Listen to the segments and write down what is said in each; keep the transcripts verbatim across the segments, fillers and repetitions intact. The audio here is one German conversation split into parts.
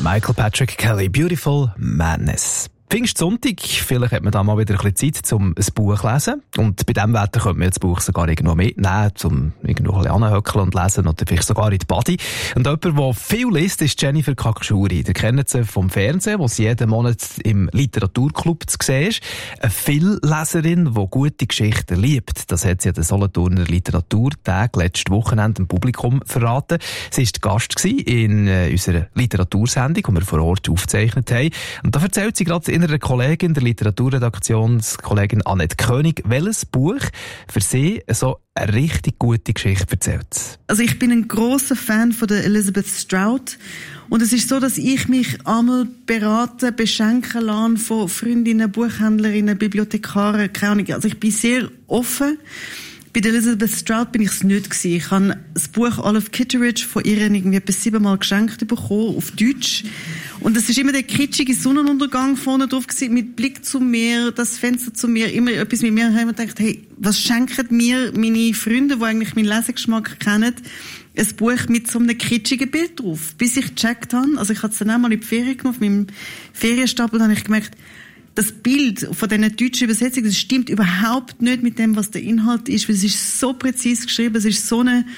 Michael Patrick Kelly, Beautiful Madness. Pfingstsonntag, vielleicht hat man da mal wieder ein bisschen Zeit, um ein Buch zu lesen. Und bei diesem Wetter könnte man das Buch sogar irgendwo mitnehmen, um irgendwo ein bisschen anhöckeln und lesen oder vielleicht sogar in die Body. Und jemand, der viel liest, ist Jennifer Kakshuri. Ihr kennt sie vom Fernsehen, wo sie jeden Monat im Literaturclub zu sehen ist. Eine Vielleserin, die gute Geschichten liebt. Das hat sie an den Solothurner Literaturtag letztes Wochenende dem Publikum verraten. Sie war Gast in unserer Literatursendung, die wir vor Ort aufgezeichnet haben. Und da erzählt sie gerade einer Kollegin, der Literaturredaktionskollegin Annette König, welches Buch für sie so eine richtig gute Geschichte erzählt. Also ich bin ein grosser Fan von der Elizabeth Strout und es ist so, dass ich mich einmal beraten, beschenken lasse von Freundinnen, Buchhändlerinnen, Bibliothekaren, keine Ahnung. Also ich bin sehr offen. Bei der Elizabeth Strout bin ich es nicht gewesen. Ich habe das Buch Olive Kitteridge von ihr irgendwie etwa siebenmal geschenkt bekommen, auf Deutsch. Und es ist immer der kitschige Sonnenuntergang vorne drauf gewesen, mit Blick zum Meer, das Fenster zum Meer, immer etwas mit mir. Und ich habe mir gedacht, hey, was schenken mir meine Freunde, die eigentlich meinen Lesegeschmack kennen, ein Buch mit so einem kitschigen Bild drauf. Bis ich gecheckt habe, also ich habe es dann auch mal in die Ferien genommen, auf meinem Ferienstapel, dann habe ich gemerkt, das Bild von diesen deutschen Übersetzungen, das stimmt überhaupt nicht mit dem, was der Inhalt ist, weil es ist so präzise geschrieben, es ist so eine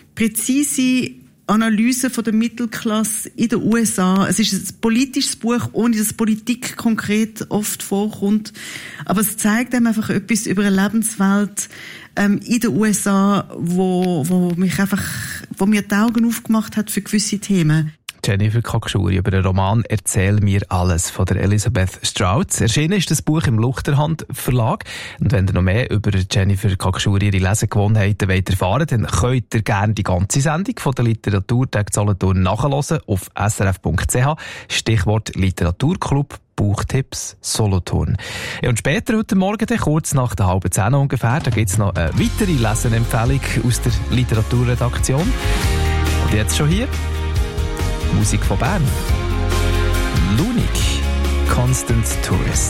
präzise Analyse von der Mittelklasse in den U S A. Es ist ein politisches Buch, ohne dass Politik konkret oft vorkommt. Aber es zeigt einem einfach etwas über eine Lebenswelt ähm, in den U S A, wo, wo mich einfach, wo mir die Augen aufgemacht hat für gewisse Themen. Jennifer Kakshuri über den Roman «Erzähl mir alles» von der Elizabeth Strout. Erschienen ist das Buch im Luchterhand Verlag. Und wenn ihr noch mehr über Jennifer Kakshuri ihre Lesegewohnheiten wollt erfahren, dann könnt ihr gerne die ganze Sendung von der Literaturtag Solothurn nachhören auf s r f punkt c h. Stichwort Literaturclub. Buchtipps Solothurn. Ja, und später heute Morgen, kurz nach der halben zehn ungefähr, da gibt es noch eine weitere Lesenempfehlung aus der Literaturredaktion. Und jetzt schon hier Musik von Bern. Lunik, Constant Tourist.